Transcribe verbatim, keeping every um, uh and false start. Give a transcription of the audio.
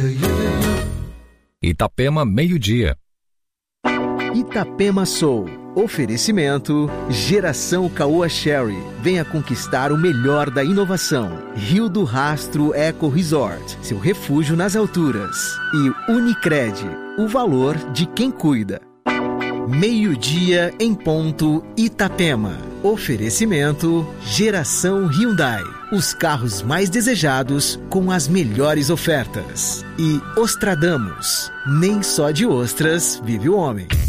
Itapema, meio-dia. Itapema Soul. Oferecimento Geração Caoa Sherry. Venha conquistar o melhor da inovação. Rio do Rastro Eco Resort. Seu refúgio nas alturas. E Unicred. O valor de quem cuida. Meio-dia em ponto, Itapema. Oferecimento Geração Hyundai. Os carros mais desejados com as melhores ofertas. E Ostradamus. Nem só de ostras vive o homem.